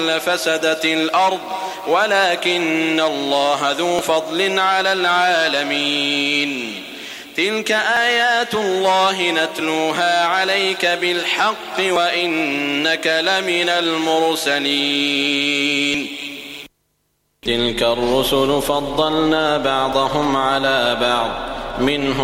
لفسدت الأرض ولكن الله ذو فضل على العالمين. تلك آيات الله نتلوها عليك بالحق وإنك لمن المرسلين. تلك الرسل فضلنا بعضهم على بعض منهم